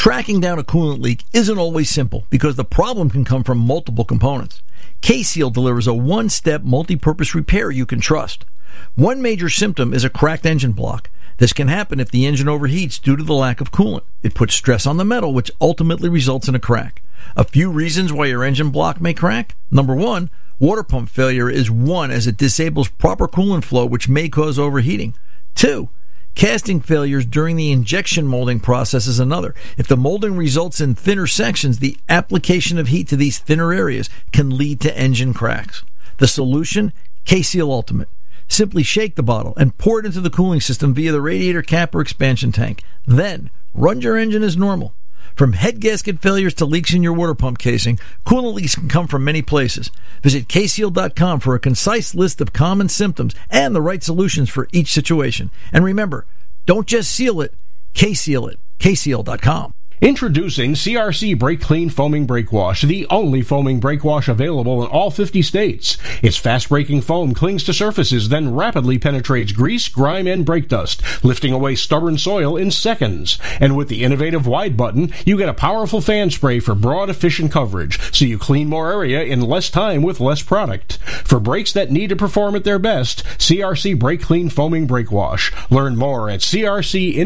Tracking down a coolant leak isn't always simple because the problem can come from multiple components. K-Seal delivers a one-step multi-purpose repair you can trust. One major symptom is a cracked engine block. This can happen if the engine overheats due to the lack of coolant. It puts stress on the metal, which ultimately results in a crack. A few reasons why your engine block may crack. Number one, water pump failure is one, as it disables proper coolant flow, which may cause overheating. Two, casting failures during the injection molding process is another. If the molding results in thinner sections, the application of heat to these thinner areas can lead to engine cracks. The solution? K-Seal Ultimate. Simply shake the bottle and pour it into the cooling system via the radiator cap or expansion tank. Then, run your engine as normal. From head gasket failures to leaks in your water pump casing, coolant leaks can come from many places. Visit kseal.com for a concise list of common symptoms and the right solutions for each situation. And remember, don't just seal it, K-Seal it. kseal.com. Introducing CRC Brake Clean Foaming Brake Wash, the only foaming brake wash available in all 50 states. Its fast-breaking foam clings to surfaces, then rapidly penetrates grease, grime, and brake dust, lifting away stubborn soil in seconds. And with the innovative wide button, you get a powerful fan spray for broad, efficient coverage, so you clean more area in less time with less product. For brakes that need to perform at their best, CRC Brake Clean Foaming Brake Wash. Learn more at CRC